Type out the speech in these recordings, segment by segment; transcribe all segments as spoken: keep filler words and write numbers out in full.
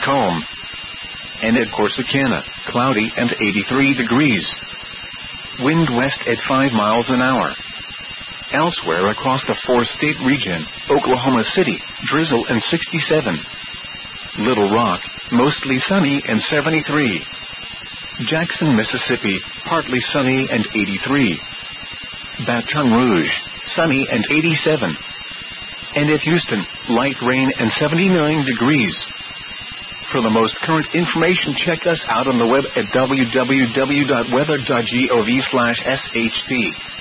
calm. And at Corsicana, cloudy and eighty-three degrees. Wind west at five miles an hour. Elsewhere across the four-state region, Oklahoma City, drizzle and sixty-seven. Little Rock, mostly sunny and seventy-three. Jackson, Mississippi, partly sunny and eighty-three. Baton Rouge, sunny and eighty-seven. And at Houston, light rain and seventy-nine degrees. For the most current information, check us out on the web at w w w dot weather dot gov slash s h p.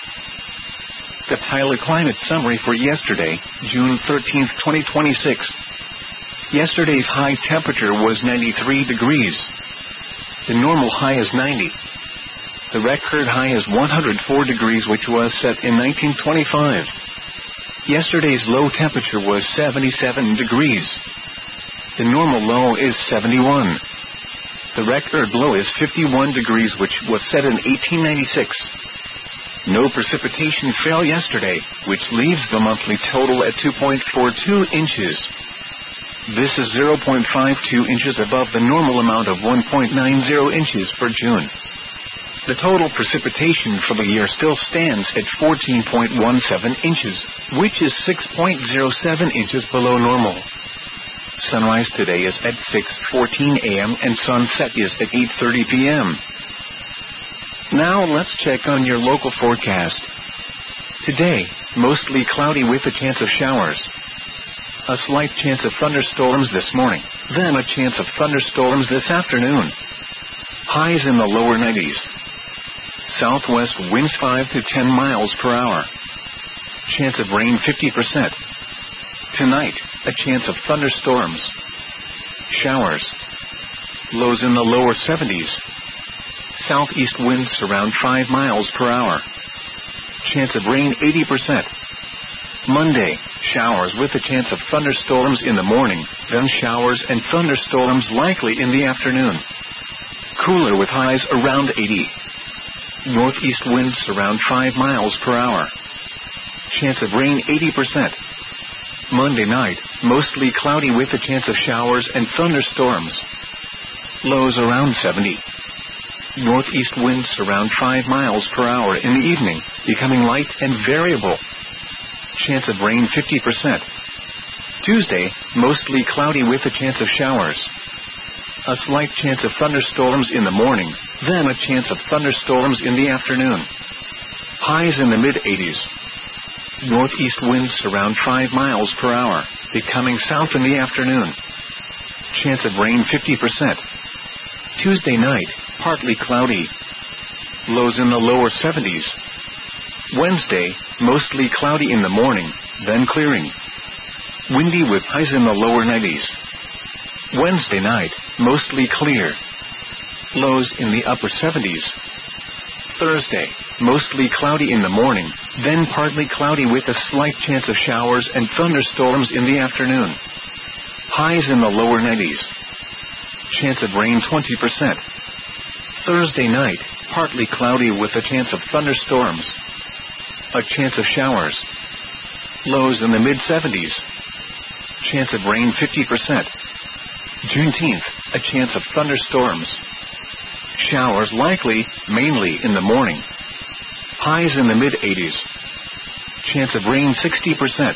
The Tyler Climate Summary for yesterday, June thirteenth, twenty twenty-six. Yesterday's high temperature was ninety-three degrees. The normal high is ninety. The record high is one hundred four degrees, which was set in nineteen twenty-five. Yesterday's low temperature was seventy-seven degrees. The normal low is seventy-one. The record low is fifty-one degrees, which was set in eighteen ninety-six. No precipitation fell yesterday, which leaves the monthly total at two point four two inches. This is zero point five two inches above the normal amount of one point nine zero inches for June. The total precipitation for the year still stands at fourteen point one seven inches, which is six point zero seven inches below normal. Sunrise today is at six fourteen a m and sunset is at eight thirty p m Now let's check on your local forecast. Today, mostly cloudy with a chance of showers. A slight chance of thunderstorms this morning, then a chance of thunderstorms this afternoon. Highs in the lower nineties. Southwest winds five to ten miles per hour. Chance of rain fifty percent. Tonight, a chance of thunderstorms. Showers. Lows in the lower seventies. Southeast winds around five miles per hour. Chance of rain eighty percent. Monday, showers with a chance of thunderstorms in the morning, then showers and thunderstorms likely in the afternoon. Cooler with highs around eighty. Northeast winds around five miles per hour. Chance of rain eighty percent. Monday night, mostly cloudy with a chance of showers and thunderstorms. Lows around seventy. Northeast winds around five miles per hour in the evening, becoming light and variable. Chance of rain fifty percent. Tuesday, mostly cloudy with a chance of showers. A slight chance of thunderstorms in the morning, then a chance of thunderstorms in the afternoon. Highs in the mid-eighties. Northeast winds around five miles per hour, becoming south in the afternoon. Chance of rain fifty percent. Tuesday night, partly cloudy. Lows in the lower seventies. Wednesday, mostly cloudy in the morning, then clearing. Windy with highs in the lower nineties. Wednesday night, mostly clear. Lows in the upper seventies. Thursday, mostly cloudy in the morning, then partly cloudy with a slight chance of showers and thunderstorms in the afternoon. Highs in the lower nineties. Chance of rain twenty percent. Thursday night, partly cloudy with a chance of thunderstorms. A chance of showers. Lows in the mid-seventies. Chance of rain fifty percent. Juneteenth, a chance of thunderstorms. Showers likely, mainly in the morning. Highs in the mid-eighties. Chance of rain sixty percent.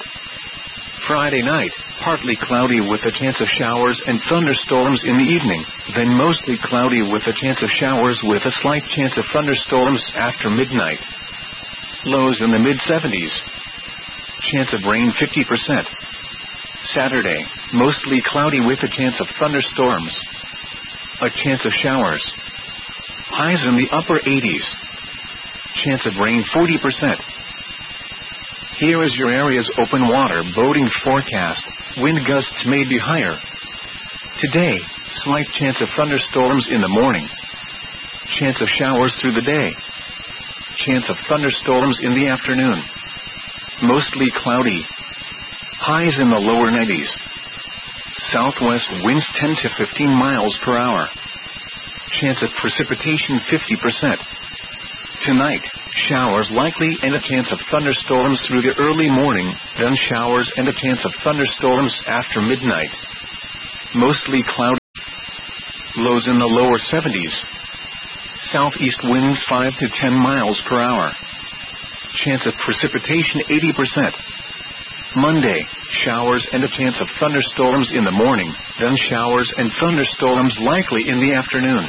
Friday night, partly cloudy with a chance of showers and thunderstorms in the evening, then mostly cloudy with a chance of showers with a slight chance of thunderstorms after midnight. Lows in the mid-seventies. Chance of rain fifty percent. Saturday, mostly cloudy with a chance of thunderstorms. A chance of showers. Highs in the upper eighties. Chance of rain forty percent. Here is your area's open water boating forecast. Wind gusts may be higher. Today, slight chance of thunderstorms in the morning. Chance of showers through the day. Chance of thunderstorms in the afternoon. Mostly cloudy. Highs in the lower nineties. Southwest winds ten to fifteen miles per hour. Chance of precipitation fifty percent. Tonight, showers likely and a chance of thunderstorms through the early morning, then showers and a chance of thunderstorms after midnight. Mostly cloudy. Lows in the lower seventies. Southeast winds five to ten miles per hour. Chance of precipitation eighty percent. Monday, showers and a chance of thunderstorms in the morning, then showers and thunderstorms likely in the afternoon.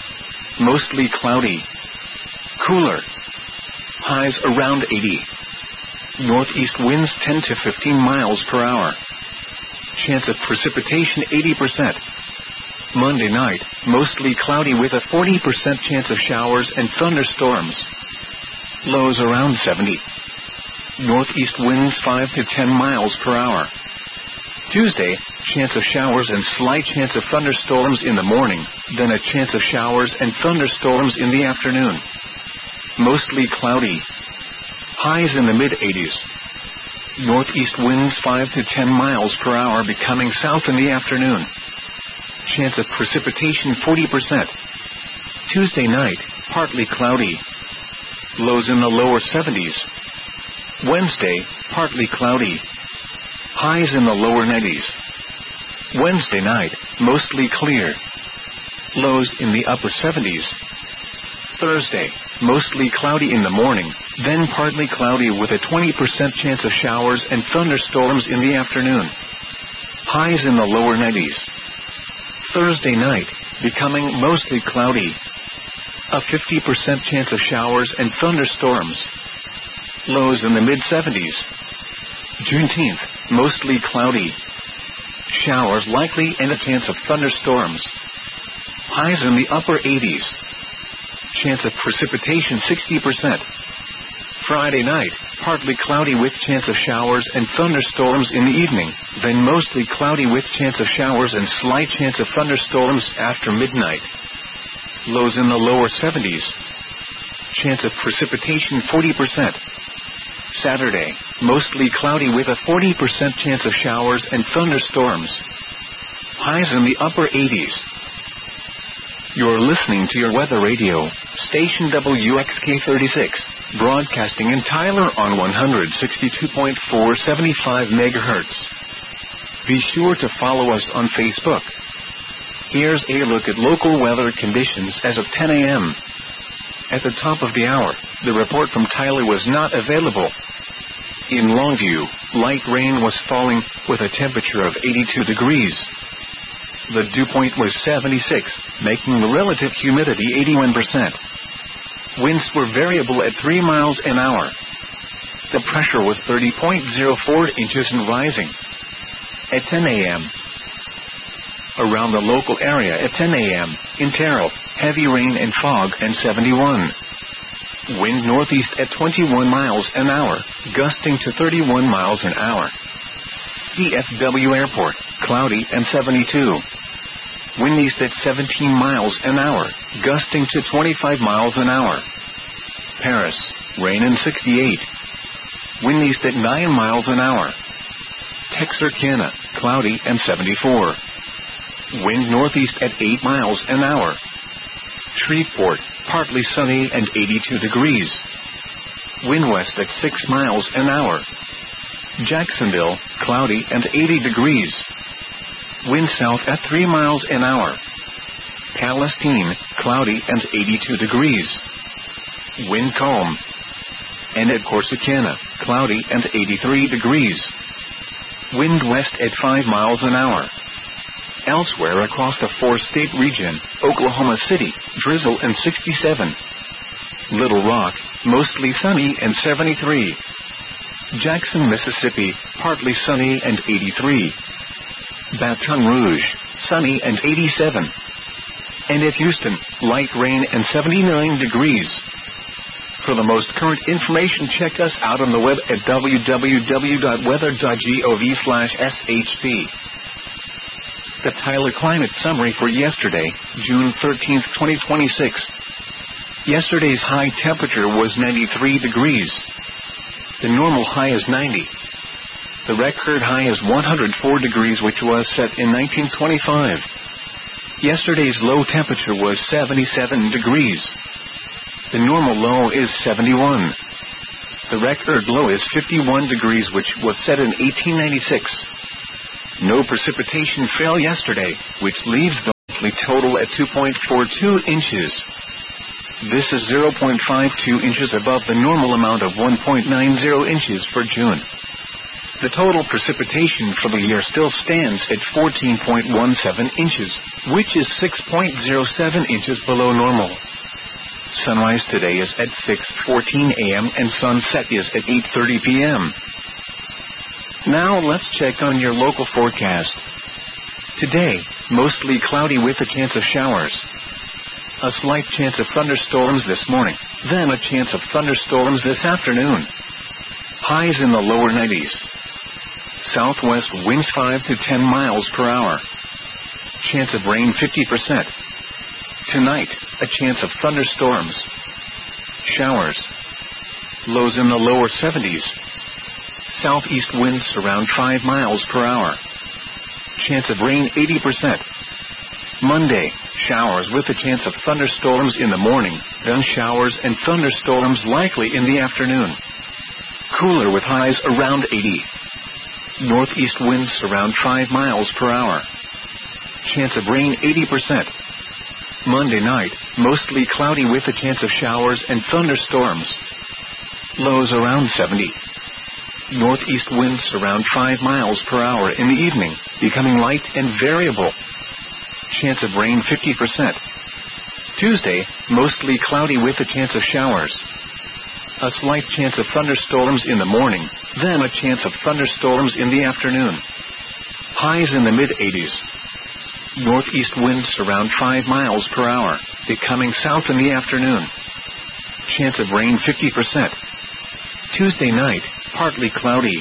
Mostly cloudy. Cooler. Highs around eighty. Northeast winds ten to fifteen miles per hour. Chance of precipitation eighty percent. Monday night, mostly cloudy with a forty percent chance of showers and thunderstorms. Lows around seventy. Northeast winds five to ten miles per hour. Tuesday, chance of showers and slight chance of thunderstorms in the morning, then a chance of showers and thunderstorms in the afternoon. Mostly cloudy. Highs in the mid-eighties. Northeast winds five to ten miles per hour becoming south in the afternoon. Chance of precipitation forty percent. Tuesday night, partly cloudy. Lows in the lower seventies. Wednesday, partly cloudy. Highs in the lower nineties. Wednesday night, mostly clear. Lows in the upper seventies. Thursday, mostly cloudy in the morning, then partly cloudy with a twenty percent chance of showers and thunderstorms in the afternoon. Highs in the lower nineties. Thursday night, becoming mostly cloudy. A fifty percent chance of showers and thunderstorms. Lows in the mid-seventies. Juneteenth, mostly cloudy. Showers likely and a chance of thunderstorms. Highs in the upper eighties. Chance of precipitation sixty percent. Friday night, partly cloudy with chance of showers and thunderstorms in the evening, then mostly cloudy with chance of showers and slight chance of thunderstorms after midnight. Lows in the lower seventies. Chance of precipitation forty percent. Saturday, mostly cloudy with a forty percent chance of showers and thunderstorms. Highs in the upper eighties. You're listening to your weather radio, station W X K thirty-six, broadcasting in Tyler on one sixty-two point four seventy-five megahertz. Be sure to follow us on Facebook. Here's a look at local weather conditions as of ten a.m. At the top of the hour, the report from Tyler was not available. In Longview, light rain was falling, with a temperature of eighty-two degrees. The dew point was seventy-six, making the relative humidity eighty-one percent. Winds were variable at three miles an hour. The pressure was thirty point zero four inches and rising. At ten a.m. Around the local area at ten a.m., in Terrell, heavy rain and fog and seventy-one. Wind northeast at twenty-one miles an hour, gusting to thirty-one miles an hour. D F W Airport, cloudy and seventy-two. Wind east at seventeen miles an hour, gusting to twenty-five miles an hour. Paris, rain and sixty-eight. Wind east at nine miles an hour. Texarkana, cloudy and seventy-four. Wind northeast at eight miles an hour. Shreveport, partly sunny and eighty-two degrees. Wind west at six miles an hour. Jacksonville, cloudy and eighty degrees. Wind south at three miles an hour. Palestine, cloudy and eighty-two degrees. Wind calm. And at Corsicana, cloudy and eighty-three degrees. Wind west at five miles an hour. Elsewhere across the four-state region, Oklahoma City, drizzle and sixty-seven. Little Rock, mostly sunny and seventy-three. Jackson, Mississippi, partly sunny and eighty-three. Baton Rouge, sunny and eighty-seven. And at Houston, light rain and seventy-nine degrees. For the most current information, check us out on the web at w w w dot weather dot gov slash s h p. The Tyler Climate Summary for yesterday, June thirteenth, twenty twenty-six. Yesterday's high temperature was ninety-three degrees. The normal high is ninety. The record high is one hundred four degrees, which was set in nineteen twenty-five. Yesterday's low temperature was seventy-seven degrees. The normal low is seventy-one. The record low is fifty-one degrees, which was set in eighteen ninety-six. No precipitation fell yesterday, which leaves the monthly total at two point four two inches. This is zero point five two inches above the normal amount of one point nine zero inches for June. The total precipitation for the year still stands at fourteen point one seven inches, which is six point zero seven inches below normal. Sunrise today is at six fourteen a.m. and sunset is at eight thirty p.m. Now let's check on your local forecast. Today, mostly cloudy with a chance of showers. A slight chance of thunderstorms this morning, then a chance of thunderstorms this afternoon. Highs in the lower nineties. Southwest winds five to ten miles per hour. Chance of rain fifty percent. Tonight, a chance of thunderstorms. Showers. Lows in the lower seventies. Southeast winds around five miles per hour. Chance of rain eighty percent. Monday, showers with a chance of thunderstorms in the morning, then showers and thunderstorms likely in the afternoon. Cooler with highs around eighty. Northeast winds around five miles per hour. Chance of rain eighty percent. Monday night, mostly cloudy with a chance of showers and thunderstorms. Lows around seventy. Northeast winds around five miles per hour in the evening, becoming light and variable. Chance of rain fifty percent. Tuesday, mostly cloudy with a chance of showers. A slight chance of thunderstorms in the morning, then a chance of thunderstorms in the afternoon. Highs in the mid-eighties. Northeast winds around five miles per hour, becoming south in the afternoon. Chance of rain fifty percent. Tuesday night, partly cloudy.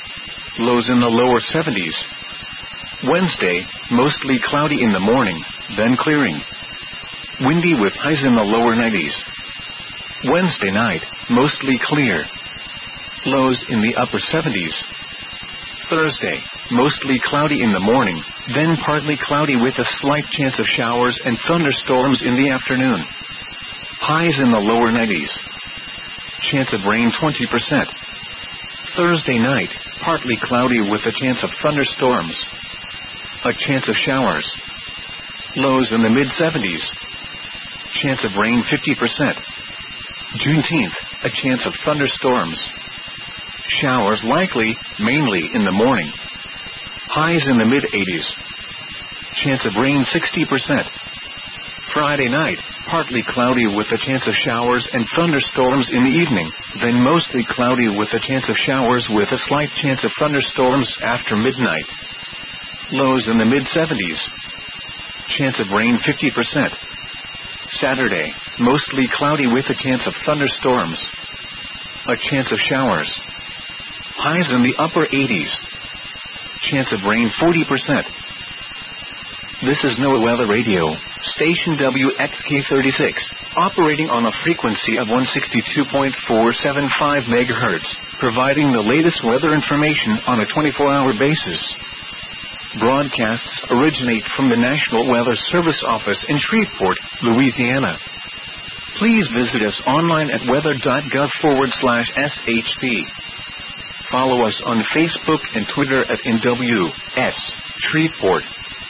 Lows in the lower seventies. Wednesday, mostly cloudy in the morning, then clearing. Windy with highs in the lower nineties. Wednesday night, mostly clear. Lows in the upper seventies. Thursday, mostly cloudy in the morning, then partly cloudy with a slight chance of showers and thunderstorms in the afternoon. Highs in the lower nineties. Chance of rain twenty percent. Thursday night, partly cloudy with a chance of thunderstorms. A chance of showers. Lows in the mid-seventies. Chance of rain fifty percent. Juneteenth, a chance of thunderstorms. Showers likely, mainly in the morning. Highs in the mid-eighties. Chance of rain sixty percent. Friday night, partly cloudy with a chance of showers and thunderstorms in the evening, then mostly cloudy with a chance of showers with a slight chance of thunderstorms after midnight. Lows in the mid-seventies. Chance of rain fifty percent. Saturday, mostly cloudy with a chance of thunderstorms. A chance of showers. Highs in the upper eighties. Chance of rain forty percent. This is NOAA Weather Radio, station W X K thirty-six, operating on a frequency of one sixty-two point four seven five megahertz, providing the latest weather information on a twenty-four hour basis. Broadcasts originate from the National Weather Service office in Shreveport, Louisiana. Please visit us online at weather.gov forward slash SHP. Follow us on Facebook and Twitter at N W S Shreveport.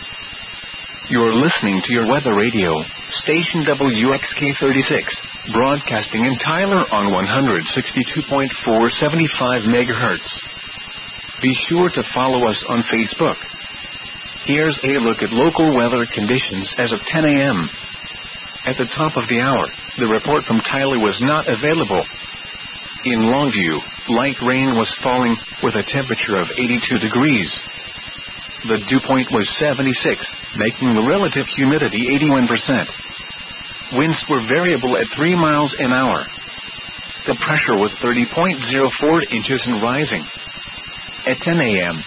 You're listening to your weather radio, station W X K thirty-six, broadcasting in Tyler on one sixty-two point four seven five megahertz. Be sure to follow us on Facebook. Here's a look at local weather conditions as of ten a.m. At the top of the hour, the report from Tyler was not available. In Longview, light rain was falling with a temperature of eighty-two degrees. The dew point was seventy-six, making the relative humidity eighty-one percent. Winds were variable at three miles an hour. The pressure was thirty point zero four inches and rising. At ten a.m.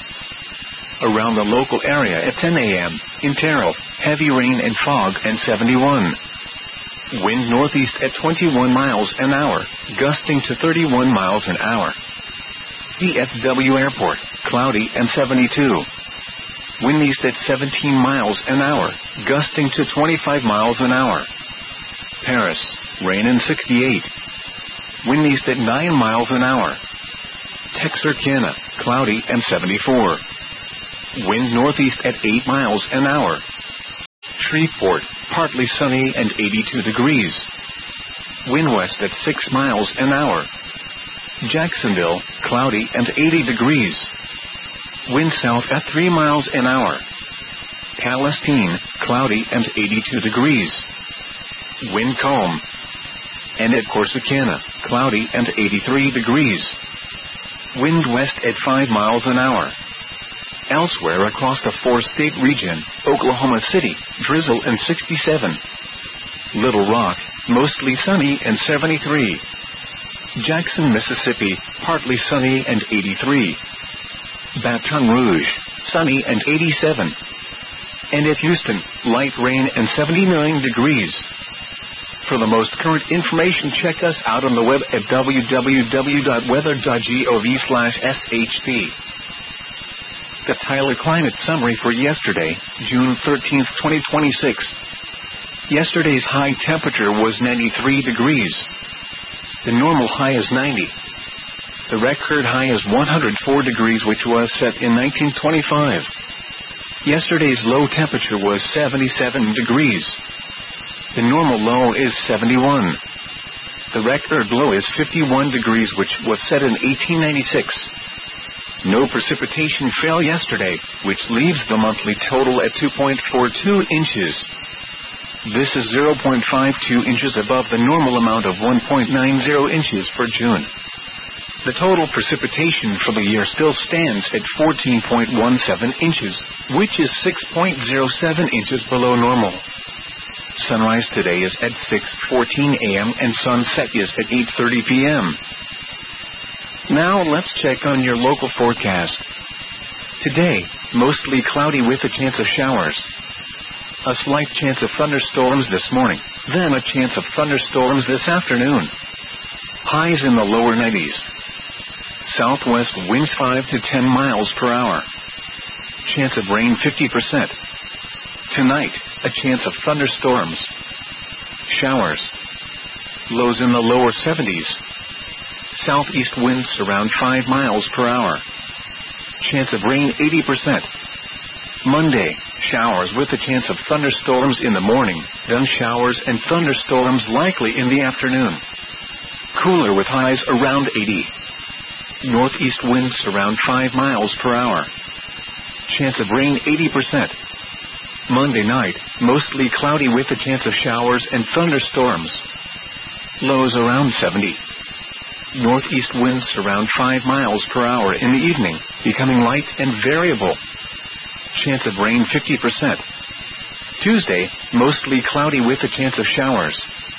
Around the local area at ten a.m., in Terrell, heavy rain and fog and seventy-one. Wind northeast at twenty-one miles an hour, gusting to thirty-one miles an hour. D F W Airport, cloudy and seventy-two. Wind east at seventeen miles an hour, gusting to twenty-five miles an hour. Paris, rain and sixty-eight. Wind east at nine miles an hour. Texarkana, cloudy and seventy-four. Wind northeast at eight miles an hour. Shreveport, partly sunny and eighty-two degrees. Wind west at six miles an hour. Jacksonville, cloudy and eighty degrees. Wind south at three miles an hour. Palestine, cloudy and eighty-two degrees. Wind calm. And at Corsicana, cloudy and eighty-three degrees. Wind west at five miles an hour. Elsewhere across the four-state region, Oklahoma City, drizzle and sixty-seven. Little Rock, mostly sunny and seventy-three. Jackson, Mississippi, partly sunny and eighty-three. Baton Rouge, sunny and eighty-seven. And at Houston, light rain and seventy-nine degrees. For the most current information, check us out on the web at w w w dot weather dot gov slash s h p. The Tyler Climate Summary for yesterday, June thirteenth, twenty twenty-six. Yesterday's high temperature was ninety-three degrees. The normal high is ninety. The record high is one hundred four degrees, which was set in nineteen twenty-five. Yesterday's low temperature was seventy-seven degrees. The normal low is seventy-one. The record low is fifty-one degrees, which was set in eighteen ninety-six. No precipitation fell yesterday, which leaves the monthly total at two point four two inches. This is zero point five two inches above the normal amount of one point nine zero inches for June. The total precipitation for the year still stands at fourteen point one seven inches, which is six point zero seven inches below normal. Sunrise today is at six fourteen a m and sunset is at eight thirty p m Now let's check on your local forecast. Today, mostly cloudy with a chance of showers. A slight chance of thunderstorms this morning, then a chance of thunderstorms this afternoon. Highs in the lower nineties. Southwest winds five to ten miles per hour. Chance of rain fifty percent. Tonight, a chance of thunderstorms. Showers. Lows in the lower seventies. Southeast winds around five miles per hour. Chance of rain eighty percent. Monday, showers with a chance of thunderstorms in the morning, then showers and thunderstorms likely in the afternoon. Cooler with highs around eighty. Northeast winds around five miles per hour. Chance of rain eighty percent. Monday night, mostly cloudy with a chance of showers and thunderstorms. Lows around seventy. Northeast winds around five miles per hour in the evening, becoming light and variable. Chance of rain fifty percent. Tuesday, mostly cloudy with a chance of showers.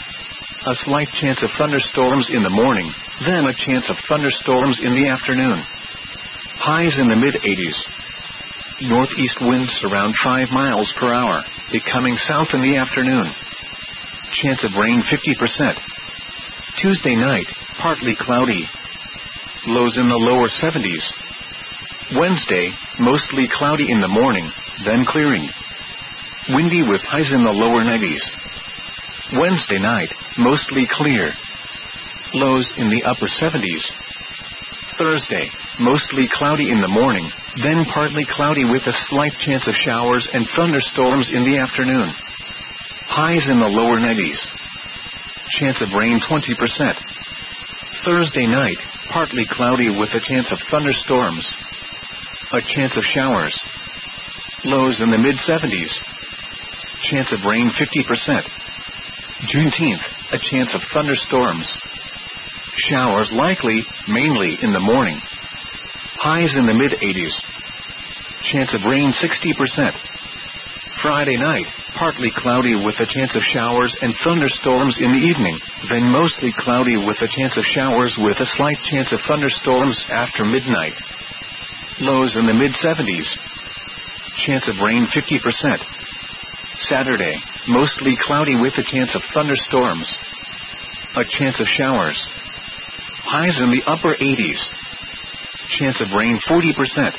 A slight chance of thunderstorms in the morning, then a chance of thunderstorms in the afternoon. Highs in the mid-eighties. Northeast winds around five miles per hour, becoming south in the afternoon. Chance of rain fifty percent. Tuesday night, partly cloudy. Lows in the lower seventies. Wednesday, mostly cloudy in the morning, then clearing. Windy with highs in the lower nineties. Wednesday night, mostly clear. Lows in the upper seventies. Thursday, mostly cloudy in the morning, then partly cloudy with a slight chance of showers and thunderstorms in the afternoon. Highs in the lower nineties. Chance of rain twenty percent. Thursday night, partly cloudy with a chance of thunderstorms. A chance of showers. Lows in the mid-seventies. Chance of rain fifty percent. Juneteenth, a chance of thunderstorms. Showers likely, mainly in the morning. Highs in the mid-eighties. Chance of rain sixty percent. Friday night, partly cloudy with a chance of showers and thunderstorms in the evening, then mostly cloudy with a chance of showers with a slight chance of thunderstorms after midnight. Lows in the mid-seventies. Chance of rain fifty percent. Saturday, mostly cloudy with a chance of thunderstorms. A chance of showers. Highs in the upper eighties. Chance of rain forty percent.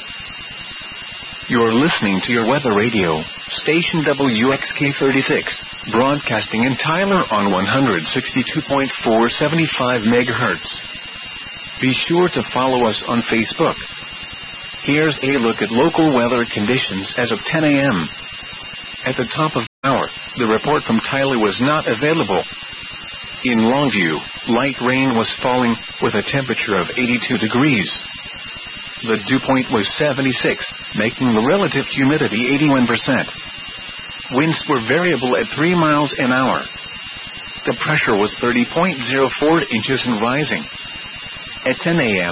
You're listening to your weather radio, station W X K thirty-six, broadcasting in Tyler on one sixty-two point four seventy-five megahertz. Be sure to follow us on Facebook. Here's a look at local weather conditions as of ten a m At the top of hour. The report from Tyler was not available. In Longview, light rain was falling, with a temperature of eighty-two degrees. The dew point was seventy-six, making the relative humidity eighty-one percent. Winds were variable at three miles an hour. The pressure was thirty point zero four inches and rising. At ten a.m.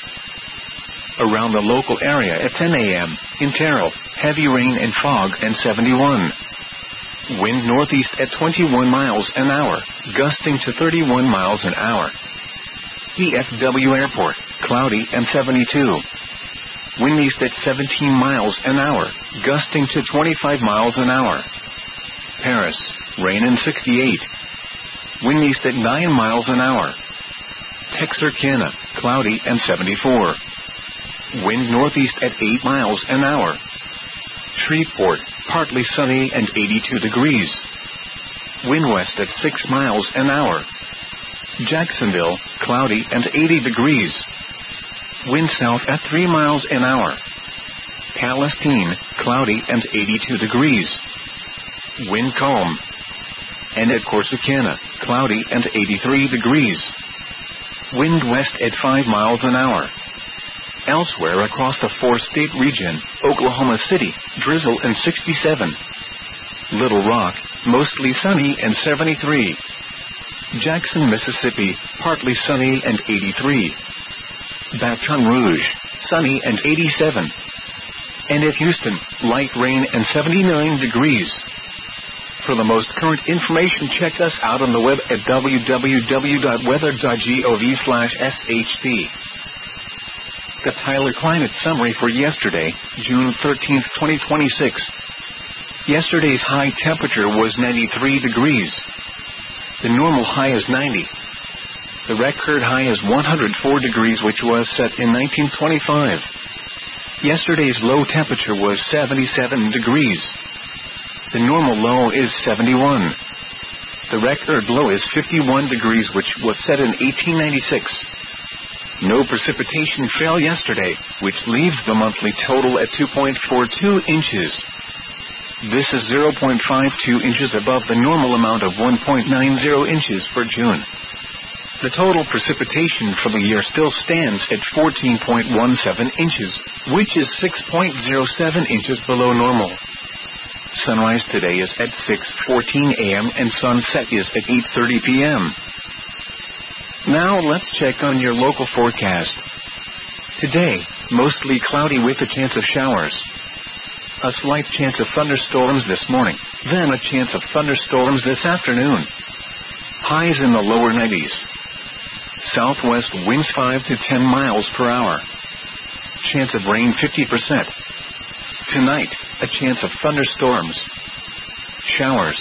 Around the local area at ten a.m., in Terrell, heavy rain and fog and seventy-one. Wind northeast at twenty-one miles an hour, gusting to thirty-one miles an hour. D F W Airport, cloudy and seventy-two. Wind east at seventeen miles an hour, gusting to twenty-five miles an hour. Paris, rain and sixty-eight. Wind east at nine miles an hour. Texarkana, cloudy and seventy-four. Wind northeast at eight miles an hour. Shreveport, partly sunny and eighty-two degrees. Wind west at six miles an hour. Jacksonville, cloudy and eighty degrees. Wind south at three miles an hour. Palestine, cloudy and eighty-two degrees. Wind calm. And at Corsicana, cloudy and eighty-three degrees. Wind west at five miles an hour. Elsewhere across the four-state region, Oklahoma City, drizzle and sixty-seven. Little Rock, mostly sunny and seventy-three. Jackson, Mississippi, partly sunny and eighty-three. Baton Rouge, sunny and eighty-seven. And at Houston, light rain and seventy-nine degrees. For the most current information, check us out on the web at w w w dot weather dot gov slash s h c. The Tyler Climate Summary for yesterday, June thirteenth, twenty twenty-six. Yesterday's high temperature was ninety-three degrees. The normal high is ninety. The record high is one hundred four degrees, which was set in nineteen twenty-five. Yesterday's low temperature was seventy-seven degrees. The normal low is seventy-one. The record low is fifty-one degrees, which was set in eighteen ninety-six. No precipitation fell yesterday, which leaves the monthly total at two point four two inches. This is zero point five two inches above the normal amount of one point nine zero inches for June. The total precipitation for the year still stands at fourteen point one seven inches, which is six point zero seven inches below normal. Sunrise today is at six fourteen a.m. and sunset is at eight thirty p.m. Now let's check on your local forecast. Today, mostly cloudy with a chance of showers. A slight chance of thunderstorms this morning, then a chance of thunderstorms this afternoon. Highs in the lower nineties. Southwest winds five to ten miles per hour. Chance of rain fifty percent. Tonight, a chance of thunderstorms. Showers.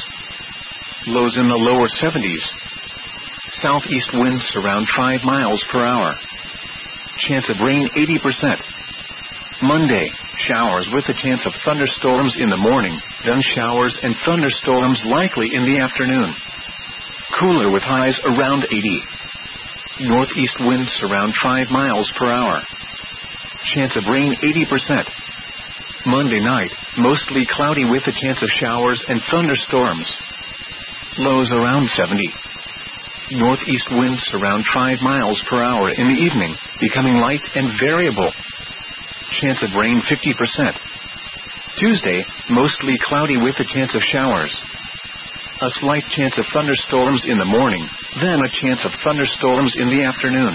Lows in the lower seventies. Southeast winds around five miles per hour. Chance of rain eighty percent. Monday, showers with a chance of thunderstorms in the morning, then showers and thunderstorms likely in the afternoon. Cooler with highs around eighty. Northeast winds around five miles per hour. Chance of rain eighty percent. Monday night, mostly cloudy with a chance of showers and thunderstorms. Lows around seventy. Northeast winds around five miles per hour in the evening, becoming light and variable. Chance of rain fifty percent. Tuesday, mostly cloudy with a chance of showers. A slight chance of thunderstorms in the morning, then a chance of thunderstorms in the afternoon.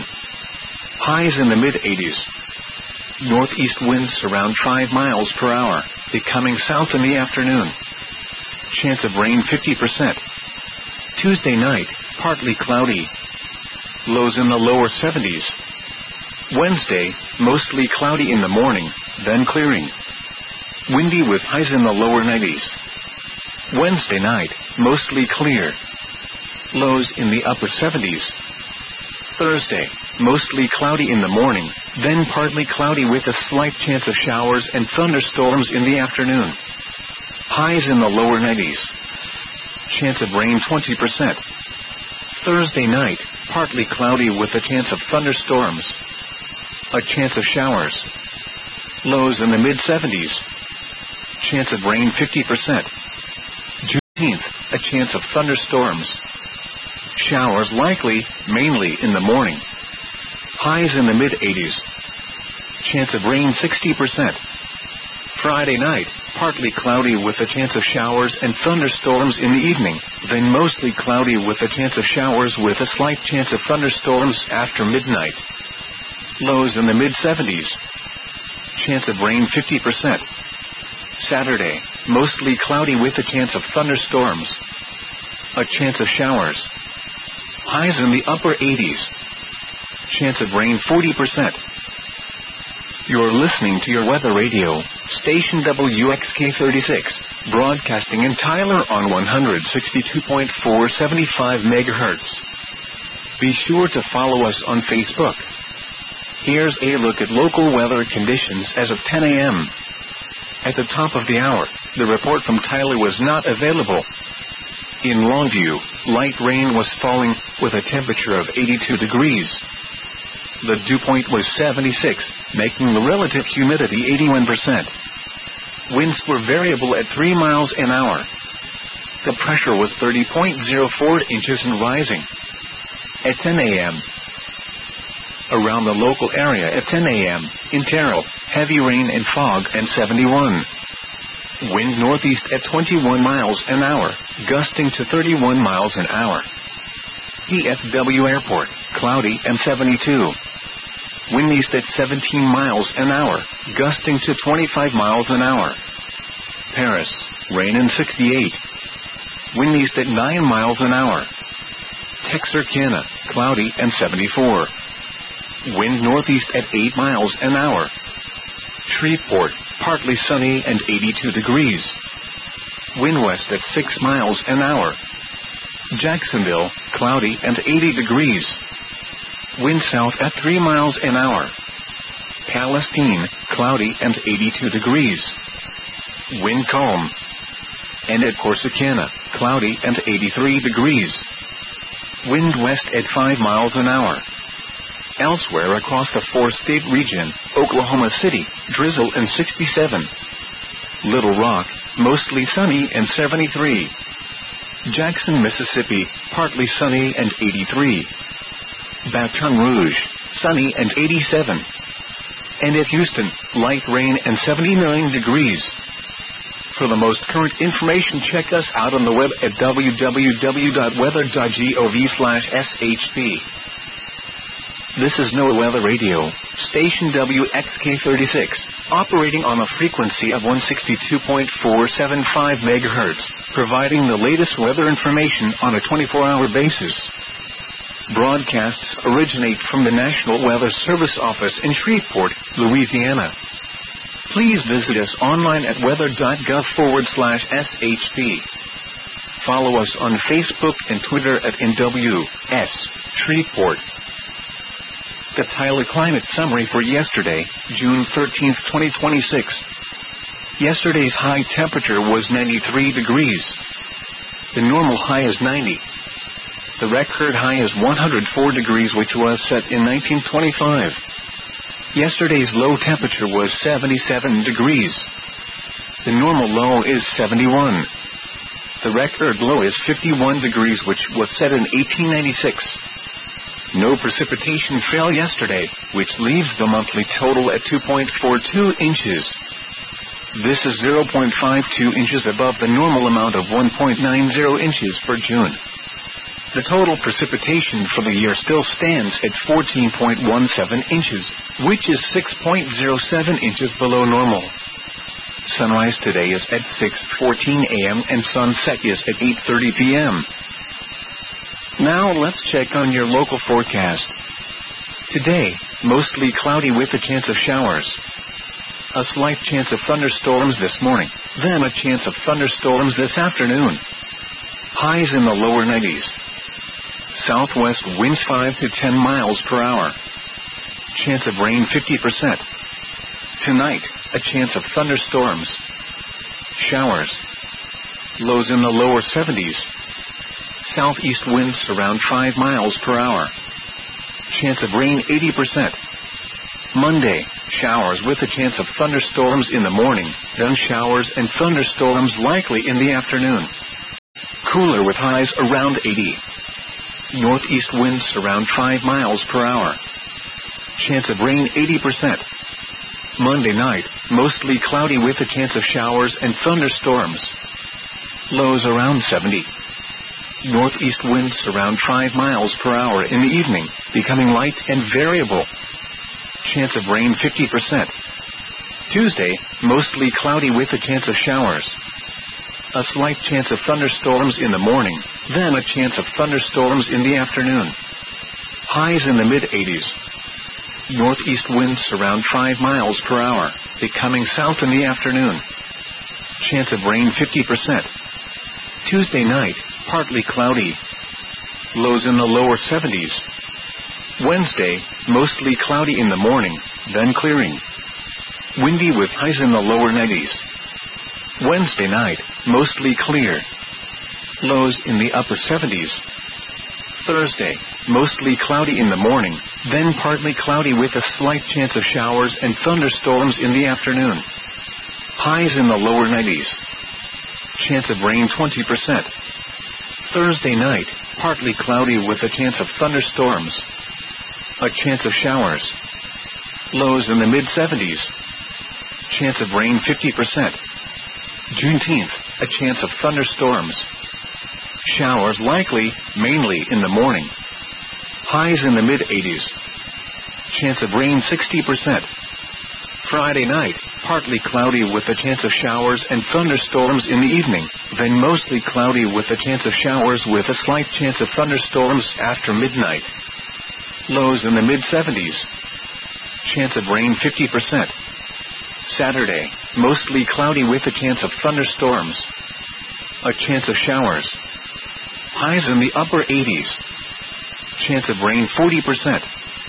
Highs in the mid-eighties. Northeast winds around five miles per hour, becoming south in the afternoon. Chance of rain fifty percent. Tuesday night, partly cloudy. Lows in the lower seventies. Wednesday, mostly cloudy in the morning, then clearing. Windy with highs in the lower nineties. Wednesday night, mostly clear. Lows in the upper seventies. Thursday, mostly cloudy in the morning, then partly cloudy with a slight chance of showers and thunderstorms in the afternoon. Highs in the lower nineties. Chance of rain twenty percent. Thursday night, partly cloudy with a chance of thunderstorms. A chance of showers. Lows in the mid seventies. Chance of rain fifty percent. chance of thunderstorms. Showers likely, mainly in the morning. Highs in the mid eighties. Chance of rain sixty percent. Friday night, partly cloudy with a chance of showers and thunderstorms in the evening, then mostly cloudy with a chance of showers with a slight chance of thunderstorms after midnight. Lows in the mid seventies. Chance of rain fifty percent. Saturday, mostly cloudy with a chance of thunderstorms. A chance of showers. Highs in the upper eighties. Chance of rain forty percent. You're listening to your weather radio, station W X K thirty-six, broadcasting in Tyler on one sixty-two point four seventy-five megahertz. Be sure to follow us on Facebook. Here's a look at local weather conditions as of ten a.m. At the top of the hour, the report from Tyler was not available. In Longview, light rain was falling with a temperature of eighty-two degrees. The dew point was seventy-six, making the relative humidity eighty-one percent. Winds were variable at three miles an hour. The pressure was thirty point zero four inches and rising. At ten a.m. Around the local area at ten a.m., in Terrell, heavy rain and fog and seventy-one. Wind northeast at twenty-one miles an hour, gusting to thirty-one miles an hour. D F W Airport, cloudy and seventy-two. Wind east at seventeen miles an hour, gusting to twenty-five miles an hour. Paris, rain and sixty-eight. Wind east at nine miles an hour. Texarkana, cloudy and seventy-four. Wind northeast at eight miles an hour. Shreveport, partly sunny and eighty-two degrees. Wind west at six miles an hour. Jacksonville, cloudy and eighty degrees. Wind south at three miles an hour. Palestine, cloudy and eighty-two degrees. Wind calm. And at Corsicana, cloudy and eighty-three degrees. Wind west at five miles an hour. Elsewhere across the four-state region, Oklahoma City, drizzle and sixty-seven. Little Rock, mostly sunny and seventy-three. Jackson, Mississippi, partly sunny and eighty-three. Baton Rouge, sunny and eighty-seven. And at Houston, light rain and seventy-nine degrees. For the most current information, check us out on the web at w w w dot weather dot gov slash s h p. This is NOAA Weather Radio, station W X K thirty-six, operating on a frequency of one sixty-two point four seven five megahertz, providing the latest weather information on a twenty-four hour basis. Broadcasts originate from the National Weather Service office in Shreveport, Louisiana. Please visit us online at weather.gov forward slash SHP. Follow us on Facebook and Twitter at N W S Shreveport. The Tyler Climate Summary for yesterday, June thirteenth, twenty twenty-six. Yesterday's high temperature was ninety-three degrees. The normal high is ninety. The record high is one hundred four degrees, which was set in nineteen twenty-five. Yesterday's low temperature was seventy-seven degrees. The normal low is seventy-one. The record low is fifty-one degrees, which was set in eighteen ninety-six. No precipitation fell yesterday, which leaves the monthly total at two point four two inches. This is zero point five two inches above the normal amount of one point nine zero inches for June. The total precipitation for the year still stands at fourteen point one seven inches, which is six point zero seven inches below normal. Sunrise today is at six fourteen a.m. and sunset is at eight thirty p.m. Now let's check on your local forecast. Today, mostly cloudy with a chance of showers. A slight chance of thunderstorms this morning, then a chance of thunderstorms this afternoon. Highs in the lower nineties. Southwest winds five to ten miles per hour. Chance of rain fifty percent. Tonight, a chance of thunderstorms. Showers. Lows in the lower seventies. Southeast winds around five miles per hour. Chance of rain eighty percent. Monday, showers with a chance of thunderstorms in the morning, then showers and thunderstorms likely in the afternoon. cooler with highs around eighty. Northeast winds around five miles per hour. Chance of rain eighty percent. Monday night, mostly cloudy with a chance of showers and thunderstorms. Lows around seventy. Northeast winds around five miles per hour in the evening, becoming light and variable. Chance of rain fifty percent. Tuesday, mostly cloudy with a chance of showers. A slight chance of thunderstorms in the morning, then a chance of thunderstorms in the afternoon. Highs in the mid-eighties. Northeast winds around five miles per hour, becoming south in the afternoon. Chance of rain fifty percent. Tuesday night, partly cloudy. Lows in the lower seventies. Wednesday, mostly cloudy in the morning, then clearing. Windy with highs in the lower nineties. Wednesday night, mostly clear. Lows in the upper seventies. Thursday, mostly cloudy in the morning, then partly cloudy with a slight chance of showers and thunderstorms in the afternoon. Highs in the lower nineties. Chance of rain twenty percent. Thursday night, partly cloudy with a chance of thunderstorms. A chance of showers. Lows in the mid-seventies. Chance of rain fifty percent. Juneteenth, a chance of thunderstorms. Showers likely, mainly in the morning. Highs in the mid-eighties. Chance of rain sixty percent. Friday night, partly cloudy with a chance of showers and thunderstorms in the evening, then mostly cloudy with a chance of showers with a slight chance of thunderstorms after midnight. Lows in the mid-seventies. Chance of rain fifty percent. Saturday, mostly cloudy with a chance of thunderstorms. A chance of showers. Highs in the upper eighties. Chance of rain forty percent.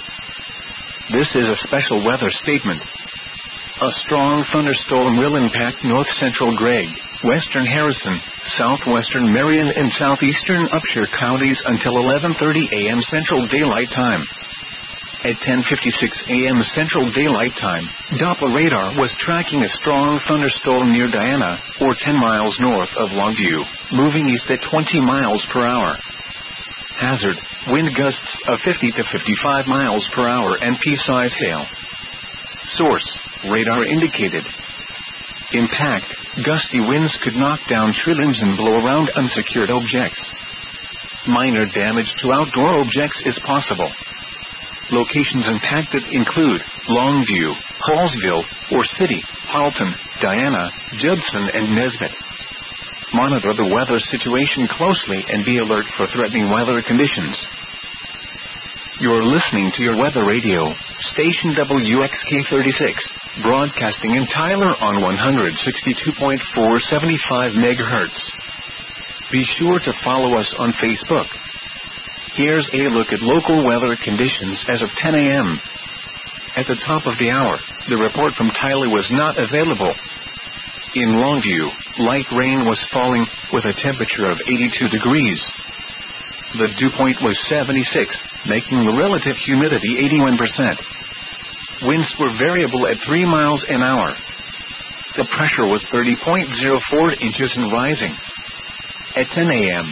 This is a special weather statement. A strong thunderstorm will impact north-central Gregg, western Harrison, southwestern Marion and southeastern Upshur counties until eleven thirty a.m. Central Daylight Time. At ten fifty-six a.m. Central Daylight Time, Doppler radar was tracking a strong thunderstorm near Diana, or ten miles north of Longview, moving east at twenty miles per hour. Hazard, wind gusts of fifty to fifty-five miles per hour and pea-size hail. Source, radar indicated. Impact, gusty winds could knock down tree limbs and blow around unsecured objects. Minor damage to outdoor objects is possible. Locations impacted include Longview, Hallsville, or City, Halton, Diana, Judson, and Nesbitt. Monitor the weather situation closely and be alert for threatening weather conditions. You're listening to your weather radio, station W X K thirty-six, broadcasting in Tyler on one sixty-two point four seventy-five megahertz. Be sure to follow us on Facebook. Here's a look at local weather conditions as of ten a.m. At the top of the hour, the report from Tyler was not available. In Longview, light rain was falling, with a temperature of eighty-two degrees. The dew point was seventy-six, making the relative humidity eighty-one percent. Winds were variable at three miles an hour. The pressure was thirty point zero four inches and rising. At ten a.m.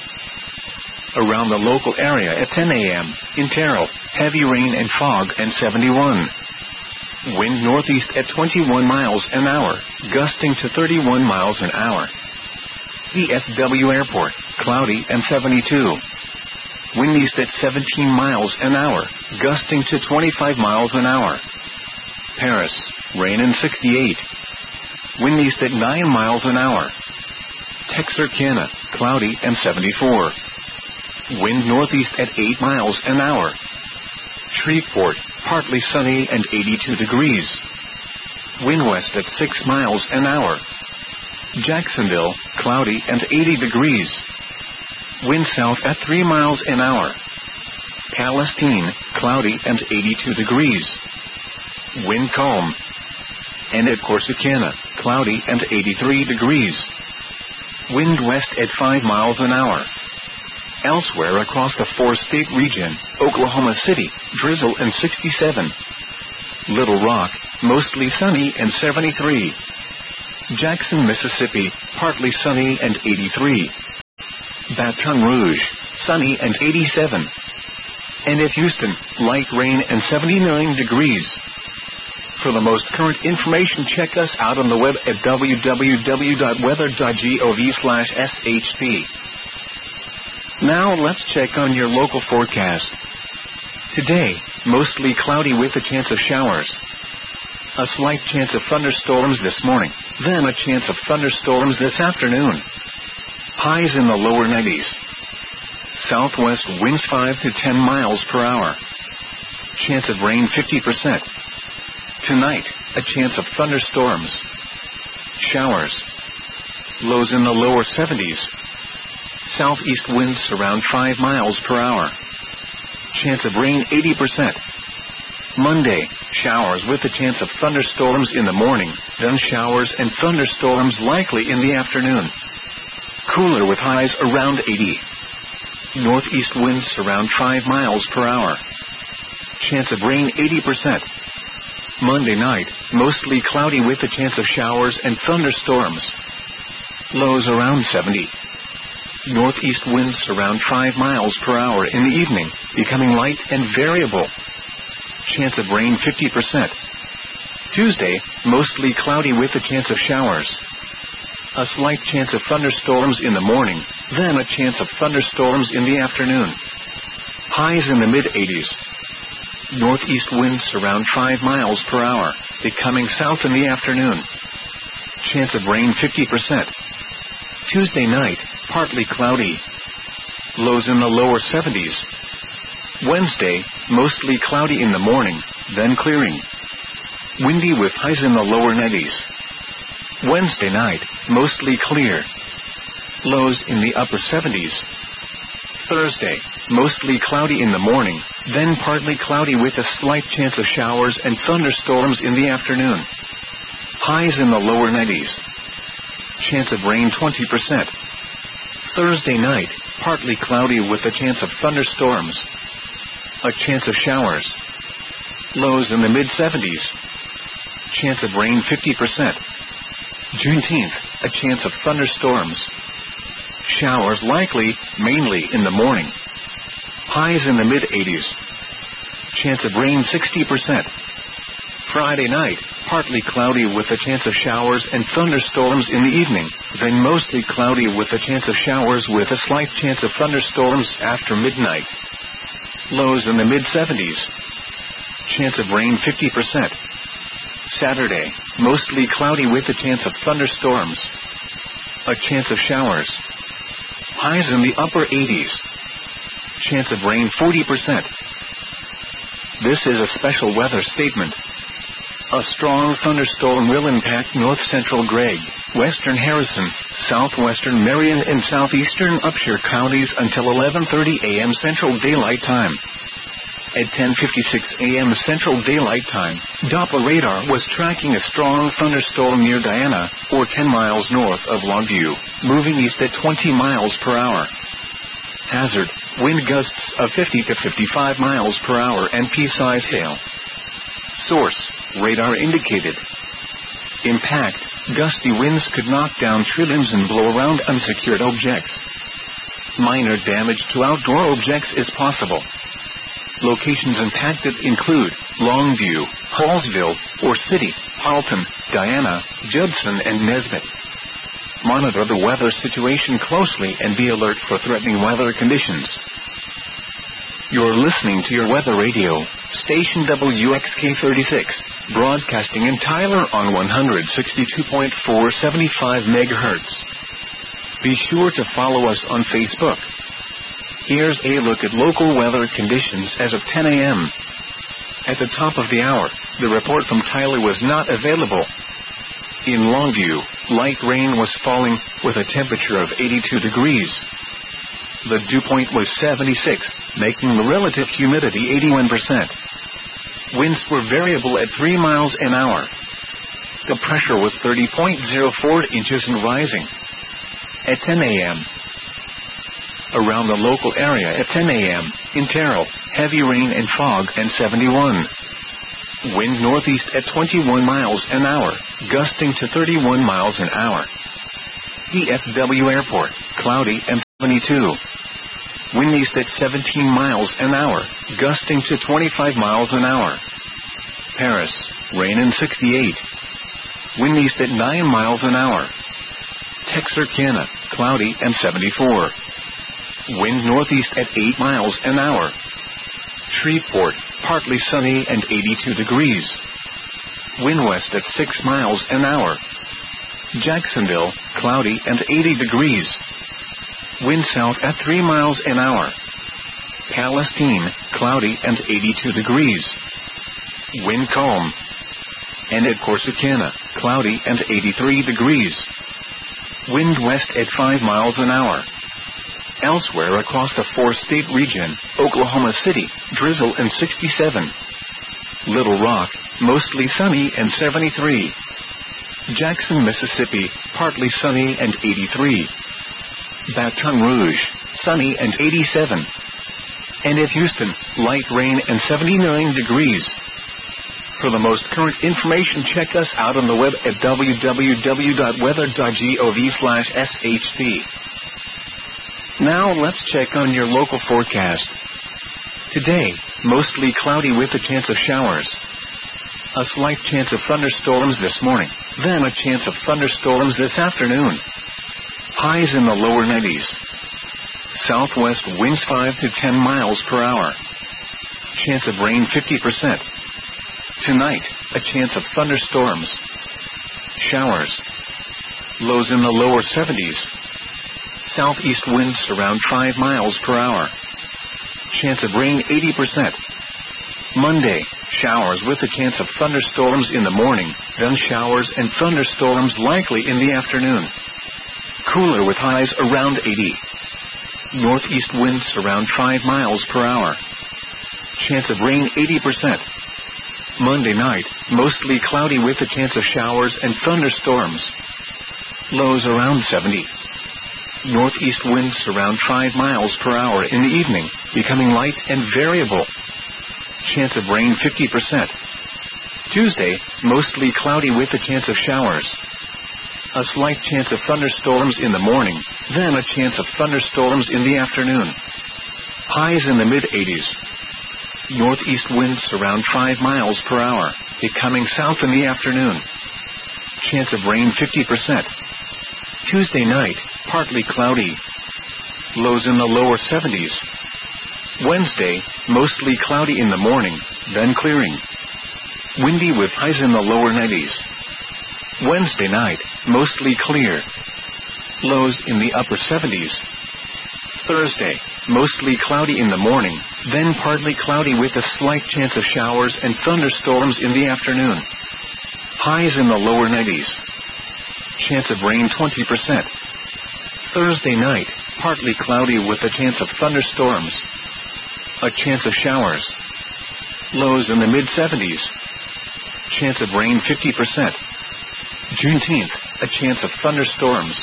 Around the local area at ten a.m., in Terrell, heavy rain and fog and seventy-one. Wind northeast at twenty-one miles an hour, gusting to thirty-one miles an hour. D F W Airport, cloudy and seventy-two. Wind east at seventeen miles an hour, gusting to twenty-five miles an hour. Paris, rain and sixty-eight. Wind east at nine miles an hour. Texarkana, cloudy and seventy-four. Wind northeast at eight miles an hour. Shreveport, partly sunny and eighty-two degrees. Wind west at six miles an hour. Jacksonville, cloudy and eighty degrees. Wind south at three miles an hour. Palestine, cloudy and eighty-two degrees. Wind calm. And at Corsicana, cloudy and eighty-three degrees. Wind west at five miles an hour. Elsewhere across the four-state region, Oklahoma City, drizzle and sixty-seven. Little Rock, mostly sunny and seventy-three. Jackson, Mississippi, partly sunny and eighty-three. Baton Rouge, sunny and eighty-seven. And at Houston, light rain and seventy-nine degrees. For the most current information, check us out on the web at w w w dot weather dot gov slash s h p. Now let's check on your local forecast. Today, mostly cloudy with a chance of showers. A slight chance of thunderstorms this morning, then a chance of thunderstorms this afternoon. Highs in the lower nineties. Southwest winds five to ten miles per hour. Chance of rain fifty percent. Tonight, a chance of thunderstorms. Showers. Lows in the lower seventies. Southeast winds around five miles per hour. Chance of rain eighty percent. Monday, showers with a chance of thunderstorms in the morning, then showers and thunderstorms likely in the afternoon. Cooler with highs around eighty. Northeast winds around five miles per hour. Chance of rain eighty percent. Monday night, mostly cloudy with a chance of showers and thunderstorms. Lows around seventy. Northeast winds around five miles per hour in the evening, becoming light and variable. Chance of rain fifty percent. Tuesday, mostly cloudy with a chance of showers. A slight chance of thunderstorms in the morning, then a chance of thunderstorms in the afternoon. Highs in the mid-eighties. Northeast winds around five miles per hour, becoming south in the afternoon. Chance of rain fifty percent. Tuesday night, partly cloudy. Lows in the lower seventies. Wednesday, mostly cloudy in the morning, then clearing. Windy with highs in the lower nineties. Wednesday night, mostly clear. Lows in the upper seventies. Thursday, mostly cloudy in the morning, then partly cloudy with a slight chance of showers and thunderstorms in the afternoon. Highs in the lower nineties. Chance of rain twenty percent. Thursday night, partly cloudy with a chance of thunderstorms. A chance of showers. Lows in the mid-seventies. Chance of rain fifty percent. Juneteenth, a chance of thunderstorms. Showers likely, mainly in the morning. Highs in the mid-eighties. Chance of rain sixty percent. Friday night, partly cloudy with a chance of showers and thunderstorms in the evening, then mostly cloudy with a chance of showers with a slight chance of thunderstorms after midnight. Lows in the mid-seventies. Chance of rain fifty percent. Saturday, mostly cloudy with a chance of thunderstorms. A chance of showers. Highs in the upper eighties. Chance of rain forty percent. This is a special weather statement. A strong thunderstorm will impact north-central Gregg, western Harrison, southwestern Marion and southeastern Upshur counties until eleven thirty a m Central Daylight Time. At ten fifty-six a m Central Daylight Time, Doppler radar was tracking a strong thunderstorm near Diana, or ten miles north of Longview, moving east at twenty miles per hour. Hazard, wind gusts of fifty to fifty-five miles per hour and pea-size hail. Source, radar indicated. Impact, gusty winds could knock down tree limbs and blow around unsecured objects. Minor damage to outdoor objects is possible. Locations impacted include Longview, Hallsville, or City, Halton, Diana, Judson, and Nesbitt. Monitor the weather situation closely and be alert for threatening weather conditions. You're listening to your weather radio, station W X K thirty-six, broadcasting in Tyler on one sixty-two point four seventy-five megahertz. Be sure to follow us on Facebook. Here's a look at local weather conditions as of ten a m At the top of the hour, the report from Tyler was not available. In Longview, light rain was falling, with a temperature of eighty-two degrees. The dew point was seventy-six, making the relative humidity eighty-one percent. Winds were variable at three miles an hour. The pressure was thirty point zero four inches and rising. At ten a m Around the local area at ten a m, in Terrell, heavy rain and fog and seventy-one. Wind northeast at twenty-one miles an hour, gusting to thirty-one miles an hour. D F W Airport, cloudy and seventy-two. Wind east at seventeen miles an hour, gusting to twenty-five miles an hour. Paris, rain and sixty-eight. Wind east at nine miles an hour. Texarkana, cloudy and seventy-four. Wind northeast at eight miles an hour. Shreveport, partly sunny and eighty-two degrees. Wind west at six miles an hour. Jacksonville, cloudy and eighty degrees. Wind south at three miles an hour. Palestine, cloudy and eighty-two degrees. Wind calm. And at Corsicana, cloudy and eighty-three degrees. Wind west at five miles an hour. Elsewhere across the four-state region, Oklahoma City, drizzle and sixty-seven. Little Rock, mostly sunny and seventy-three. Jackson, Mississippi, partly sunny and eighty-three. Baton Rouge, sunny and eighty-seven. And at Houston, light rain and seventy-nine degrees. For the most current information, check us out on the web at w w w dot weather dot gov slash s h c. Now let's check on your local forecast. Today, mostly cloudy with a chance of showers. A slight chance of thunderstorms this morning, then a chance of thunderstorms this afternoon. Highs in the lower nineties. Southwest winds five to ten miles per hour. Chance of rain fifty percent. Tonight, a chance of thunderstorms. Showers. Lows in the lower seventies. Southeast winds around five miles per hour. Chance of rain eighty percent. Monday, showers with a chance of thunderstorms in the morning, then showers and thunderstorms likely in the afternoon. Cooler with highs around eighty. Northeast winds around five miles per hour. Chance of rain eighty percent. Monday night, mostly cloudy with a chance of showers and thunderstorms. Lows around seventy. Northeast winds around five miles per hour in the evening, becoming light and variable. Chance of rain fifty percent. Tuesday, mostly cloudy with a chance of showers. A slight chance of thunderstorms in the morning, then a chance of thunderstorms in the afternoon. Highs in the mid-eighties. Northeast winds around five miles per hour, becoming south in the afternoon. Chance of rain fifty percent. Tuesday night, partly cloudy. Lows in the lower seventies. Wednesday, mostly cloudy in the morning, then clearing. Windy with highs in the lower nineties. Wednesday night, mostly clear. Lows in the upper seventies. Thursday, mostly cloudy in the morning, then partly cloudy with a slight chance of showers and thunderstorms in the afternoon. Highs in the lower nineties. Chance of rain twenty percent. Thursday night, partly cloudy with a chance of thunderstorms. A chance of showers. Lows in the mid-seventies. Chance of rain fifty percent. Juneteenth, a chance of thunderstorms.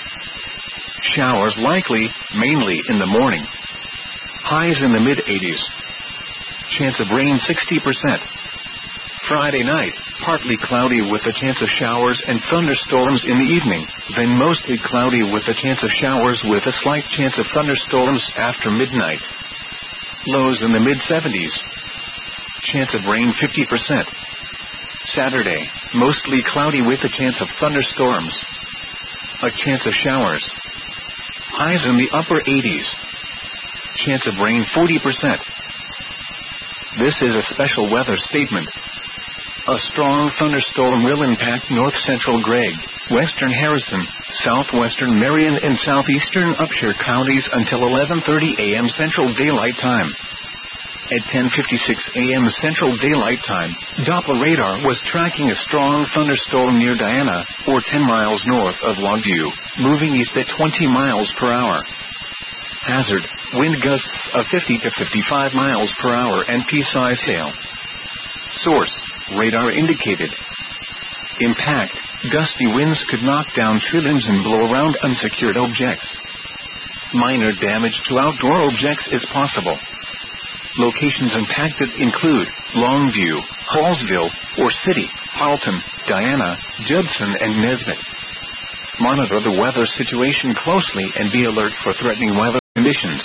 Showers likely, mainly in the morning. Highs in the mid-eighties. Chance of rain sixty percent. Friday night, partly cloudy with a chance of showers and thunderstorms in the evening, then mostly cloudy with a chance of showers with a slight chance of thunderstorms after midnight. Lows in the mid-seventies. Chance of rain fifty percent. Saturday, mostly cloudy with a chance of thunderstorms. A chance of showers. Highs in the upper eighties. Chance of rain forty percent. This is a special weather statement. A strong thunderstorm will impact north-central Gregg, western Harrison, southwestern Marion and southeastern Upshur counties until eleven thirty a m Central Daylight Time. At ten fifty-six a m Central Daylight Time, Doppler radar was tracking a strong thunderstorm near Diana, or ten miles north of Longview, moving east at twenty miles per hour. Hazard, wind gusts of fifty to fifty-five miles per hour and pea-sized hail. Source, radar indicated. Impact, gusty winds could knock down tree limbs and blow around unsecured objects. Minor damage to outdoor objects is possible. Locations impacted include Longview, Hallsville, or City, Halton, Diana, Judson, and Nesbit. Monitor the weather situation closely and be alert for threatening weather conditions.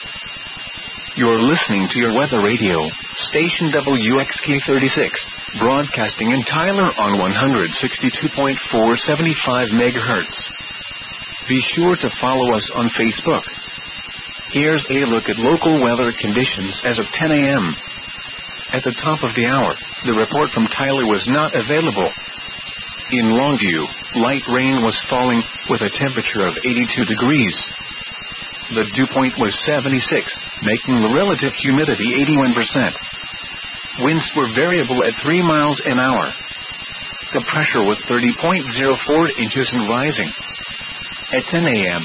You're listening to your weather radio, station W X K thirty-six, broadcasting in Tyler on one sixty-two point four seventy-five megahertz. Be sure to follow us on Facebook. Here's a look at local weather conditions as of ten a.m. At the top of the hour, the report from Tyler was not available. In Longview, light rain was falling, with a temperature of eighty-two degrees. The dew point was seventy-six, making the relative humidity eighty-one percent. Winds were variable at three miles an hour. The pressure was thirty point zero four inches and rising. At ten a.m.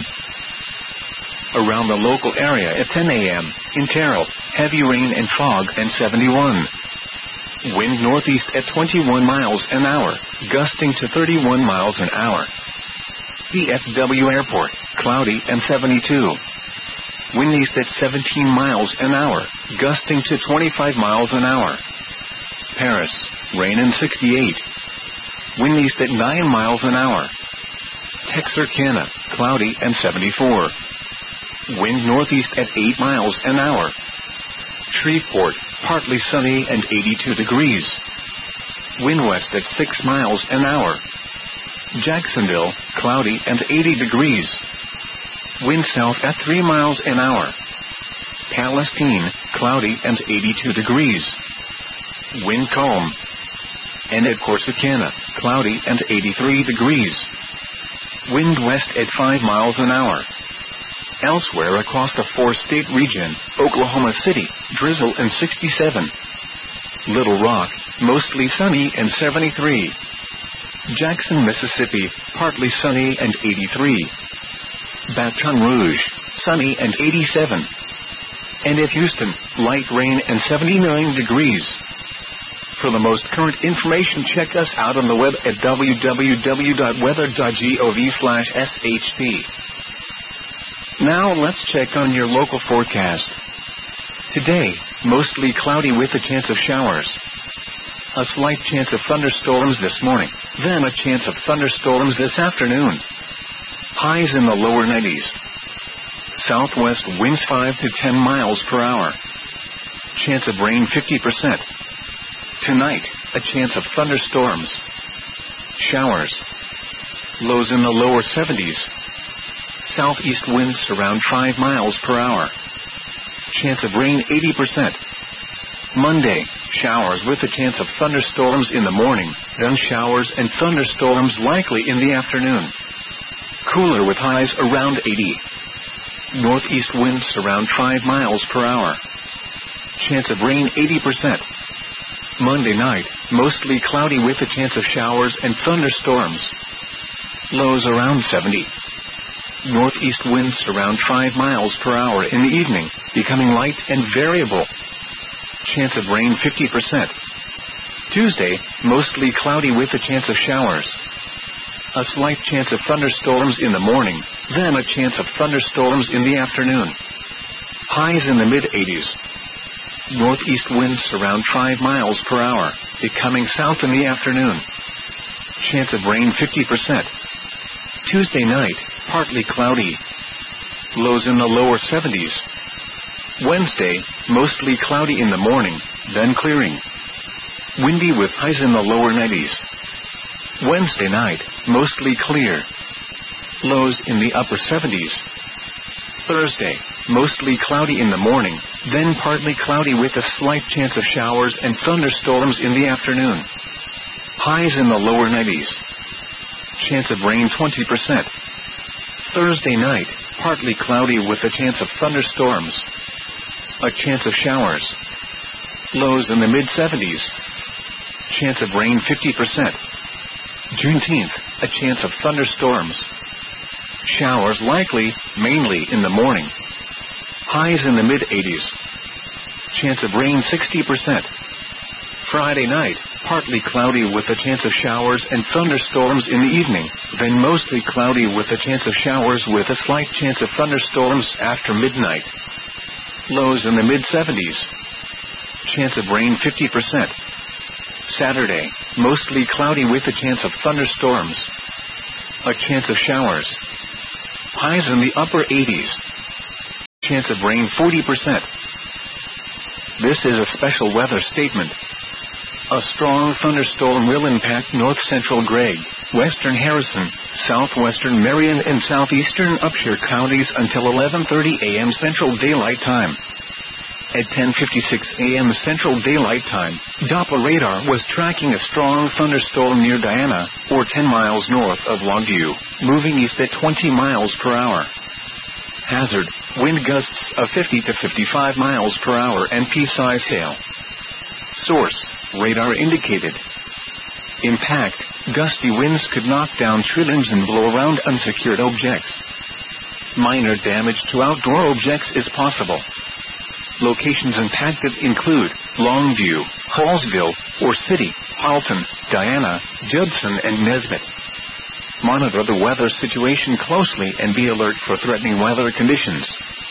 Around the local area at ten a.m., in Terrell, heavy rain and fog and seventy-one. Wind northeast at twenty-one miles an hour, gusting to thirty-one miles an hour. D F W Airport, cloudy and seventy-two. Wind east at seventeen miles an hour, gusting to twenty-five miles an hour. Paris, rain and sixty-eight. Wind east at nine miles an hour. Texarkana, cloudy and seventy-four. Wind northeast at eight miles an hour. Shreveport, partly sunny and eighty-two degrees. Wind west at six miles an hour. Jacksonville, cloudy and eighty degrees. Wind south at three miles an hour. Palestine, cloudy and eighty-two degrees. Wind calm. And at Corsicana, cloudy and eighty-three degrees. Wind west at five miles an hour. Elsewhere across the four-state region, Oklahoma City, drizzle and sixty-seven. Little Rock, mostly sunny and seventy-three. Jackson, Mississippi, partly sunny and eighty-three. Baton Rouge, sunny and eighty-seven. And at Houston, light rain and seventy-nine degrees. For the most current information, check us out on the web at w w w dot weather dot gov slash s h p. Now let's check on your local forecast. Today, mostly cloudy with a chance of showers. A slight chance of thunderstorms this morning, then a chance of thunderstorms this afternoon. Highs in the lower nineties. Southwest winds five to ten miles per hour. Chance of rain fifty percent. Tonight, a chance of thunderstorms. Showers. Lows in the lower seventies. Southeast winds around five miles per hour. Chance of rain eighty percent. Monday, showers with a chance of thunderstorms in the morning, then showers and thunderstorms likely in the afternoon. Cooler with highs around eighty. Northeast winds around five miles per hour. Chance of rain eighty percent. Monday night, mostly cloudy with a chance of showers and thunderstorms. Lows around seventy. Northeast winds around five miles per hour in the evening, becoming light and variable. Chance of rain fifty percent. Tuesday, mostly cloudy with a chance of showers. A slight chance of thunderstorms in the morning, then a chance of thunderstorms in the afternoon. Highs in the mid-eighties. Northeast winds around five miles per hour, becoming south in the afternoon. Chance of rain fifty percent. Tuesday night, partly cloudy. Lows in the lower seventies. Wednesday, mostly cloudy in the morning, then clearing. Windy with highs in the lower nineties. Wednesday night, mostly clear. Lows in the upper seventies. Thursday, mostly cloudy in the morning, then partly cloudy with a slight chance of showers and thunderstorms in the afternoon. Highs in the lower nineties. Chance of rain twenty percent. Thursday night, partly cloudy with a chance of thunderstorms. A chance of showers. Lows in the mid-seventies. Chance of rain fifty percent. Juneteenth, a chance of thunderstorms. Showers likely, mainly in the morning. Highs in the mid-eighties. Chance of rain sixty percent. Friday night, partly cloudy with a chance of showers and thunderstorms in the evening, then mostly cloudy with a chance of showers with a slight chance of thunderstorms after midnight. Lows in the mid-seventies. Chance of rain fifty percent. Saturday, mostly cloudy with a chance of thunderstorms. A chance of showers. Highs in the upper eighties. Chance of rain forty percent. This is a special weather statement. A strong thunderstorm will impact north-central Gregg, western Harrison, southwestern Marion and southeastern Upshur counties until eleven thirty a.m. Central Daylight Time. At ten fifty-six a.m. Central Daylight Time, Doppler radar was tracking a strong thunderstorm near Diana, or ten miles north of Longview, moving east at twenty miles per hour. Hazard, wind gusts of fifty to fifty-five miles per hour and pea-size hail. Source, radar indicated. Impact, gusty winds could knock down trimmings and blow around unsecured objects. Minor damage to outdoor objects is possible. Locations impacted include Longview, Hallsville, or City, Halton, Diana, Judson, and Nesbitt. Monitor the weather situation closely and be alert for threatening weather conditions.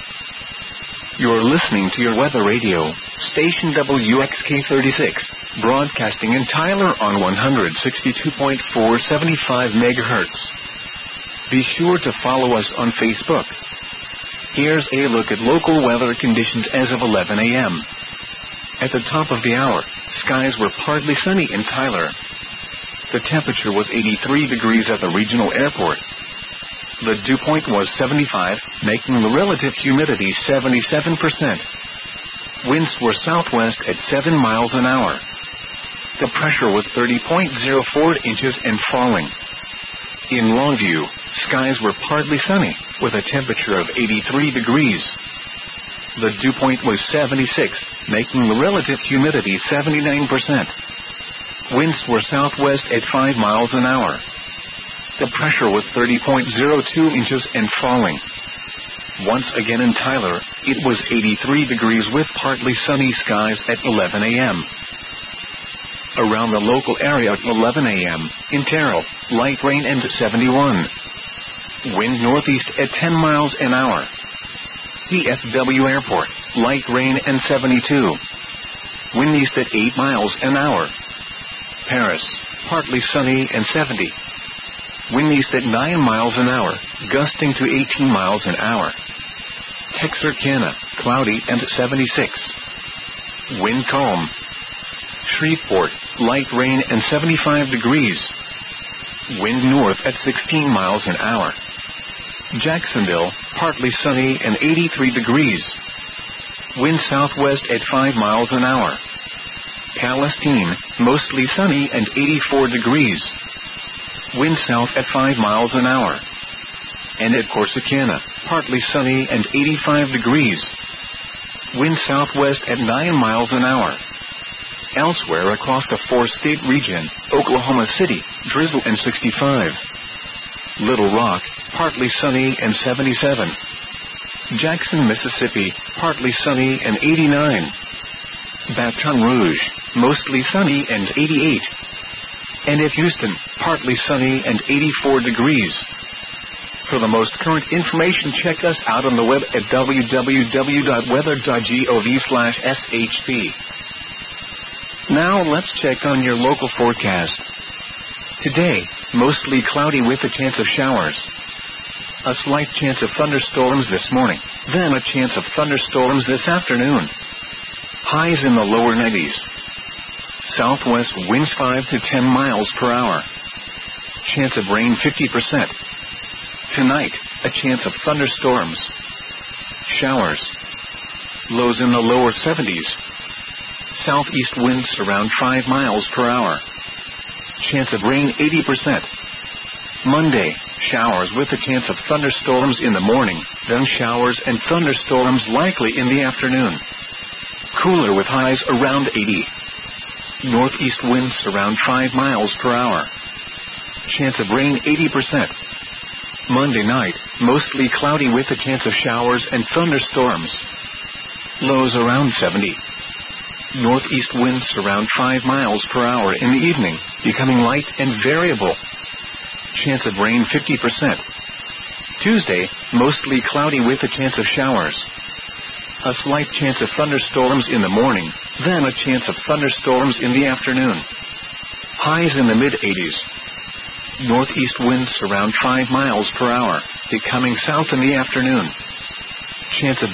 You're listening to your weather radio, station W X K thirty-six, broadcasting in Tyler on one sixty-two point four seventy-five megahertz. Be sure to follow us on Facebook. Here's a look at local weather conditions as of eleven a.m. At the top of the hour, skies were partly sunny in Tyler. The temperature was eighty-three degrees at the regional airport. The dew point was seventy-five, making the relative humidity seventy-seven percent. Winds were southwest at seven miles an hour. The pressure was thirty point zero four inches and falling. In Longview, skies were partly sunny, with a temperature of eighty-three degrees. The dew point was seventy-six, making the relative humidity seventy-nine percent. Winds were southwest at five miles an hour. The pressure was thirty point zero two inches and falling. Once again in Tyler, it was eighty-three degrees with partly sunny skies at eleven a.m. Around the local area at eleven a.m., in Terrell, light rain and seventy-one. Wind northeast at ten miles an hour. D F W Airport, light rain and seventy-two. Wind east at eight miles an hour. Paris, partly sunny and seventy. Wind east at nine miles an hour, gusting to eighteen miles an hour. Texarkana, cloudy and seventy-six. Wind calm. Shreveport, light rain and seventy-five degrees. Wind north at sixteen miles an hour. Jacksonville, partly sunny and eighty-three degrees. Wind southwest at five miles an hour. Palestine, mostly sunny and eighty-four degrees. Wind south at five miles an hour. And at Corsicana, partly sunny and eighty-five degrees. Wind southwest at nine miles an hour. Elsewhere across the four-state region, Oklahoma City, drizzle and sixty-five. Little Rock, partly sunny and seventy-seven. Jackson, Mississippi, partly sunny and eighty-nine. Baton Rouge, mostly sunny and eighty-eight. And at Houston, partly sunny and eighty-four degrees. For the most current information, check us out on the web at w w w dot weather dot gov slash s h p. Now let's check on your local forecast. Today, mostly cloudy with a chance of showers. A slight chance of thunderstorms this morning, then a chance of thunderstorms this afternoon. Highs in the lower nineties. Southwest winds five to ten miles per hour. Chance of rain fifty percent. Tonight, a chance of thunderstorms. Showers. Lows in the lower seventies. Southeast winds around five miles per hour. Chance of rain eighty percent. Monday, showers with a chance of thunderstorms in the morning, then showers and thunderstorms likely in the afternoon. Cooler with highs around eighty. Northeast winds around five miles per hour. Chance of rain eighty percent. Monday night, mostly cloudy with a chance of showers and thunderstorms. Lows around seventy. Northeast winds around five miles per hour in the evening, becoming light and variable. Chance of rain fifty percent. Tuesday, mostly cloudy with a chance of showers. A slight chance of thunderstorms in the morning, then a chance of thunderstorms in the afternoon. Highs in the mid-eighties. Northeast winds around five miles per hour, becoming south in the afternoon. Chance of